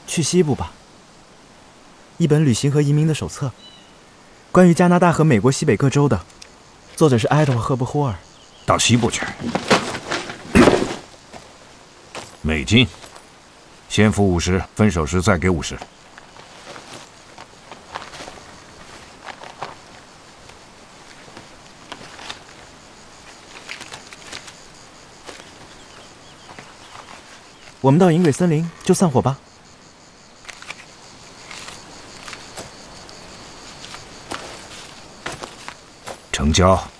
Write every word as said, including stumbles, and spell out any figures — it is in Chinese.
去西部吧。一本旅行和移民的手册，关于加拿大和美国西北各州的，作者是爱德华·赫伯霍尔。 到西部去。美金，先付五十，分手时再给五十。 我们到银鬼森林就散伙吧。 成交。